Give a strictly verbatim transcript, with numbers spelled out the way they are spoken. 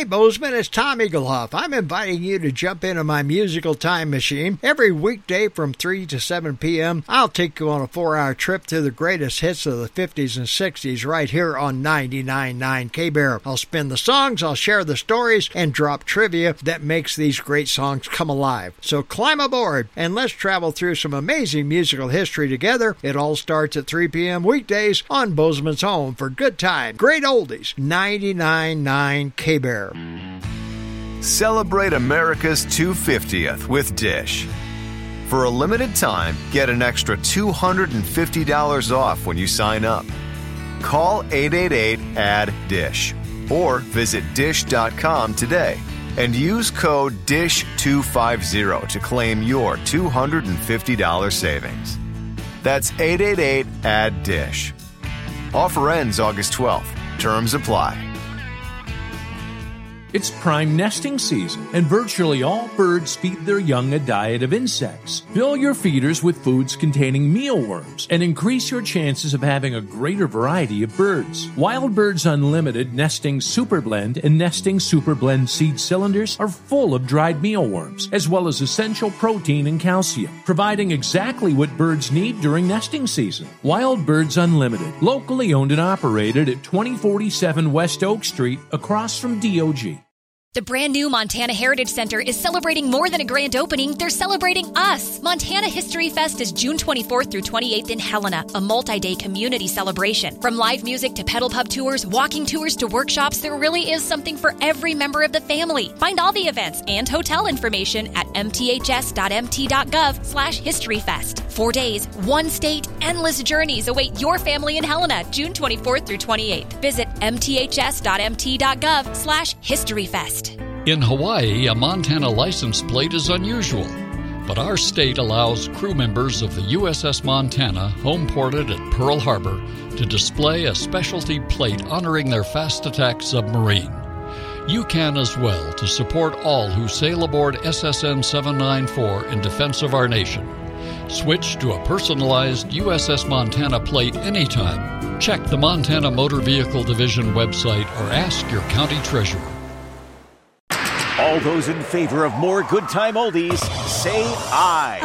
Bozeman, it's Tom Eaglehoff. I'm inviting you to jump into my musical time machine. Every weekday from three to seven p.m., I'll take you on a four-hour trip through the greatest hits of the fifties and sixties right here on ninety-nine point nine K-Bear. I'll spin the songs, I'll share the stories, and drop trivia that makes these great songs come alive. So climb aboard, and let's travel through some amazing musical history together. It all starts at three p.m. weekdays on Bozeman's home for good time. Great oldies, ninety-nine point nine K-Bear. Celebrate America's two hundred fiftieth with Dish. For a limited time, get an extra two hundred fifty dollars off when you sign up. Call eight eight eight, A D D D I S H or visit dish dot com today and use code D I S H two fifty to claim your two hundred fifty dollars savings. That's eight eight eight, A D D D I S H. Offer ends August twelfth. Terms apply. It's prime nesting season, and virtually all birds feed their young a diet of insects. Fill your feeders with foods containing mealworms and increase your chances of having a greater variety of birds. Wild Birds Unlimited Nesting Super Blend and Nesting Super Blend seed cylinders are full of dried mealworms, as well as essential protein and calcium, providing exactly what birds need during nesting season. Wild Birds Unlimited, locally owned and operated at twenty forty-seven West Oak Street, across from D O G. The brand new Montana Heritage Center is celebrating more than a grand opening. They're celebrating us. Montana History Fest is June twenty-fourth through twenty-eighth in Helena, a multi-day community celebration. From live music to pedal pub tours, walking tours to workshops, there really is something for every member of the family. Find all the events and hotel information at m t h s dot m t dot gov slash history fest. Four days, one state, endless journeys await your family in Helena, June twenty-fourth through twenty-eighth. Visit m t h s dot m t dot gov slash history fest. In Hawaii, a Montana license plate is unusual, but our state allows crew members of the U S S Montana, home-ported at Pearl Harbor, to display a specialty plate honoring their fast attack submarine. You can as well to support all who sail aboard S S N seven ninety-four in defense of our nation. Switch to a personalized U S S Montana plate anytime. Check the Montana Motor Vehicle Division website or ask your county treasurer. All those in favor of more good time oldies, say aye.